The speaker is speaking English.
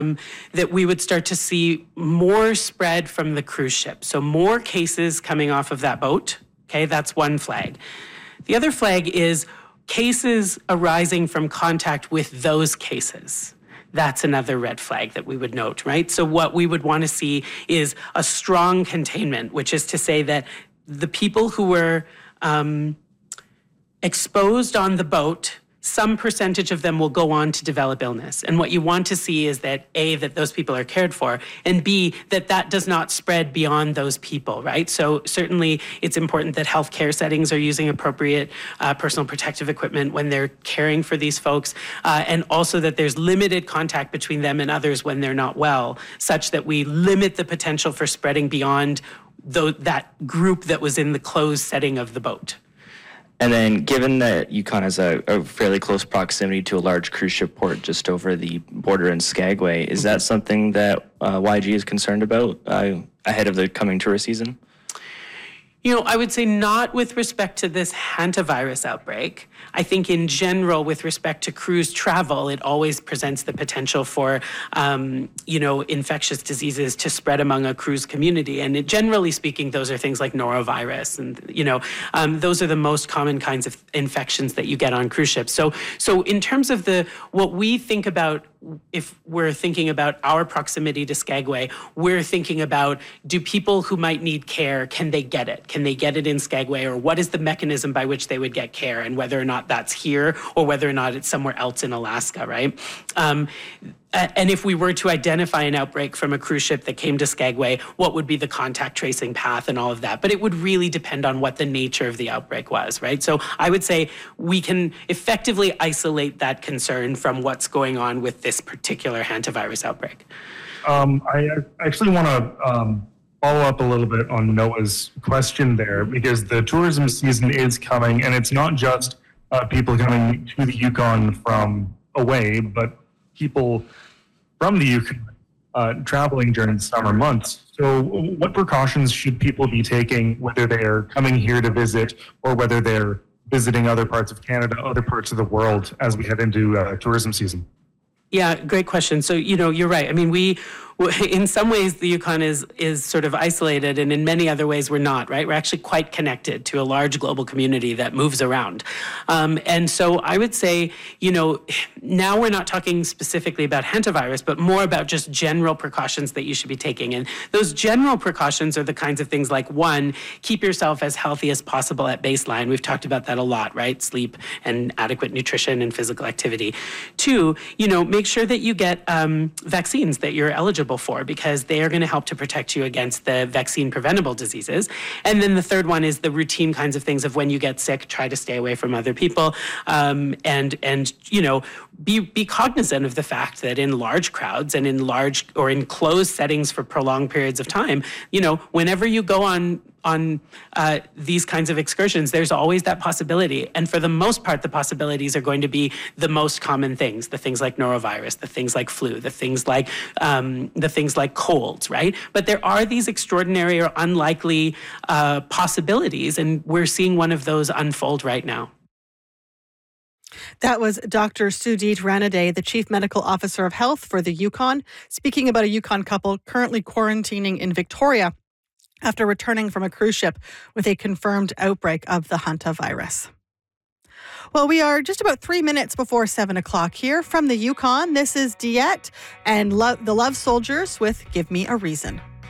that we would start to see more spread from the cruise ship. So more cases coming off of that boat. Okay, that's one flag. The other flag is cases arising from contact with those cases. That's another red flag that we would note, right? So what we would want to see is a strong containment, which is to say that the people who were exposed on the boat, some percentage of them will go on to develop illness. And what you want to see is that A, that those people are cared for, and B, that that does not spread beyond those people, right? So certainly it's important that healthcare settings are using appropriate personal protective equipment when they're caring for these folks, and also that there's limited contact between them and others when they're not well, such that we limit the potential for spreading beyond that group that was in the closed setting of the boat. And then given that Yukon has a fairly close proximity to a large cruise ship port just over the border in Skagway, is that something that YG is concerned about ahead of the coming tourist season? You know, I would say not with respect to this hantavirus outbreak. I think in general, with respect to cruise travel, it always presents the potential for, infectious diseases to spread among a cruise community. And generally speaking, those are things like norovirus. And, those are the most common kinds of infections that you get on cruise ships. So in terms of what we think about, if we're thinking about our proximity to Skagway, we're thinking about, do people who might need care, can they get it? Can they get it in Skagway, or what is the mechanism by which they would get care, and whether or not that's here or whether or not it's somewhere else in Alaska, right? And if we were to identify an outbreak from a cruise ship that came to Skagway, what would be the contact tracing path and all of that? But it would really depend on what the nature of the outbreak was, right? So I would say we can effectively isolate that concern from what's going on with this particular hantavirus outbreak. I actually want to follow up a little bit on Noah's question there, because the tourism season is coming, and it's not just people coming to the Yukon from away, but people from the Yukon traveling during the summer months. So what precautions should people be taking, whether they're coming here to visit or whether they're visiting other parts of Canada, other parts of the world as we head into tourism season? Yeah, great question. So, you're right. I mean, in some ways, the Yukon is sort of isolated, and in many other ways, we're not, right? We're actually quite connected to a large global community that moves around. And so I would say, now we're not talking specifically about hantavirus, but more about just general precautions that you should be taking. And those general precautions are the kinds of things like, one, keep yourself as healthy as possible at baseline. We've talked about that a lot, right? Sleep and adequate nutrition and physical activity. Two, make sure that you get vaccines that you're eligible for, because they are going to help to protect you against the vaccine preventable diseases. And then the third one is the routine kinds of things of when you get sick, try to stay away from other people, and be cognizant of the fact that in large crowds and in large or in closed settings for prolonged periods of time, whenever you go on these kinds of excursions, there's always that possibility. And for the most part, the possibilities are going to be the most common things, the things like norovirus, the things like flu, the things like colds, right? But there are these extraordinary or unlikely possibilities, and we're seeing one of those unfold right now. That was Dr. Sudit Ranade, the Chief Medical Officer of Health for the Yukon, speaking about a Yukon couple currently quarantining in Victoria after returning from a cruise ship with a confirmed outbreak of the hantavirus. Well, we are just about 3 minutes before 7 o'clock here from the Yukon. This is Diet and the Love Soldiers with Give Me a Reason.